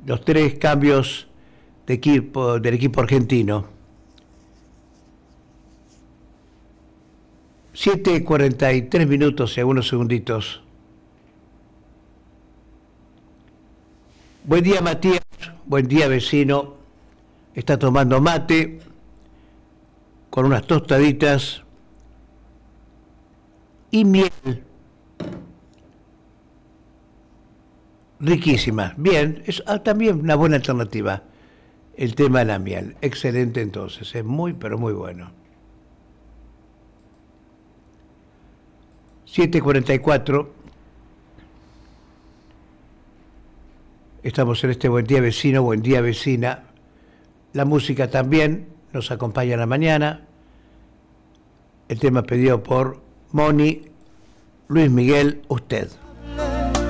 los tres cambios de equipo, del equipo argentino. 7:43 y algunos segunditos. Buen día, Matías. Buen día, vecino. Está tomando mate con unas tostaditas y miel. Riquísima. Bien, es también una buena alternativa el tema de la miel. Excelente entonces, es muy, pero muy bueno. 7:44. Estamos en este buen día vecino, buen día vecina. La música también nos acompaña en la mañana. El tema pedido por Moni, Luis Miguel, Usted.